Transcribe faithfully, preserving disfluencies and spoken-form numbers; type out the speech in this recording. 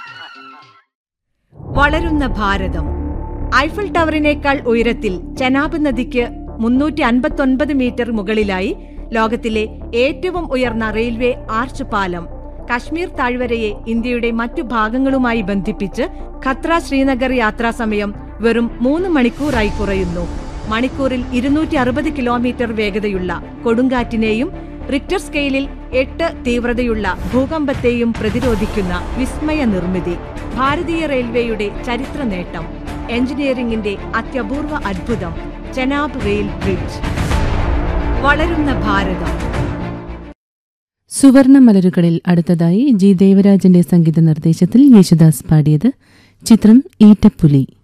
വളരുന്ന ഭാരതം. ഐഫൽ ടവറിനേക്കാൾ ഉയരത്തിൽ ചെനാബ് നദിക്ക് മുന്നൂറ്റി അൻപത്തൊൻപത് മീറ്റർ മുകളിലായി ലോകത്തിലെ ഏറ്റവും ഉയർന്ന റെയിൽവേ ആർച്ച് പാലം കശ്മീർ താഴ്വരയെ ഇന്ത്യയുടെ മറ്റു ഭാഗങ്ങളുമായി ബന്ധിപ്പിച്ച് ഖത്ര ശ്രീനഗർ യാത്രാസമയം വെറും മൂന്ന് മണിക്കൂറായി കുറയുന്നു. മണിക്കൂറിൽ ഇരുന്നൂറ്റി അറുപത് കിലോമീറ്റർ വേഗതയുള്ള കൊടുങ്കാറ്റിനെയും റിക്ടർ സ്കെയിലിൽ എട്ട് തീവ്രതയുള്ള ഭൂകമ്പത്തെയും പ്രതിരോധിക്കുന്ന വിസ്മയ നിർമ്മിതി. ഭാരതീയ റെയിൽവേയുടെ ചരിത്ര നേട്ടം, എഞ്ചിനീയറിംഗിന്റെ അത്യപൂർവ അത്ഭുതം, ചെനാബ് റെയിൽ ബ്രിഡ്ജ്. വളരുന്ന ഭാരതം. സുവർണ മലരുകളിൽ അടുത്തതായി ജി ദേവരാജന്റെ സംഗീത നിർദ്ദേശത്തിൽ യേശുദാസ് പാടിയത്. ചിത്രം ഈറ്റപ്പുലി.